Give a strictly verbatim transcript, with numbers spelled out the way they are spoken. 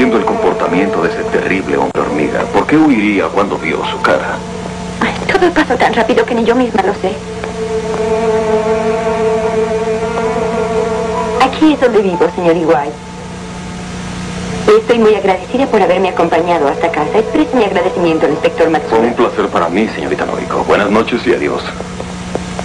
conociendo el comportamiento de ese terrible hombre hormiga, ¿por qué huiría cuando vio su cara? Ay, todo pasó tan rápido que ni yo misma lo sé. Aquí es donde vivo, señor Iguay. Estoy muy agradecida por haberme acompañado hasta casa. Exprese mi agradecimiento al inspector Matsura. Fue un placer para mí, señorita Noriko. Buenas noches y adiós.